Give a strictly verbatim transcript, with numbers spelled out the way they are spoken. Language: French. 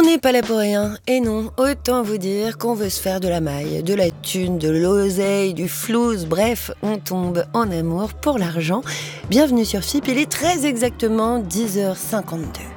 On n'est pas là pour rien, et non, autant vous dire qu'on veut se faire de la maille, de la thune, de l'oseille, du flouze, bref, on tombe en amour pour l'argent. Bienvenue sur F I P, il est très exactement dix heures cinquante-deux.